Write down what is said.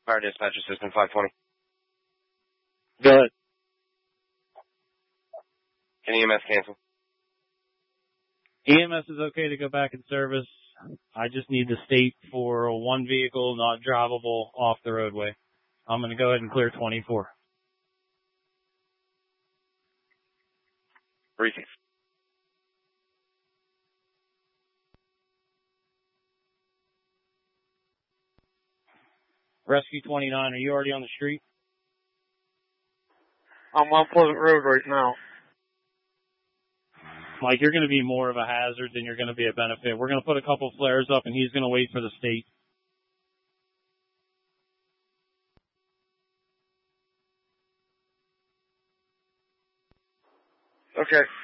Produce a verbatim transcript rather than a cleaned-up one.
Fire dispatch assistant five twenty. Go ahead. Can E M S cancel? E M S is okay to go back in service. I just need the state for one vehicle not drivable off the roadway. I'm going to go ahead and clear twenty-four. Briefing. Rescue twenty-nine, are you already on the street? I'm on Pleasant Road right now. Mike, you're going to be more of a hazard than you're going to be a benefit. We're going to put a couple flares up, and he's going to wait for the state. Okay.